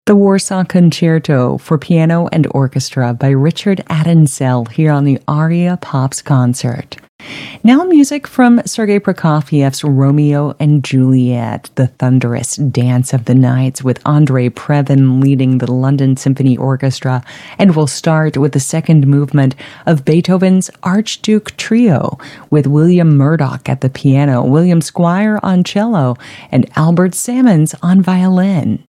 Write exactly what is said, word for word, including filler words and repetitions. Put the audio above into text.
The Warsaw Concerto for Piano and Orchestra by Richard Adensel here on the Aria Pops Concert. Now music from Sergei Prokofiev's Romeo and Juliet, the thunderous dance of the nights with Andrei Previn leading the London Symphony Orchestra, and we'll start with the second movement of Beethoven's Archduke Trio with William Murdoch at the piano, William Squire on cello, and Albert Salmons on violin.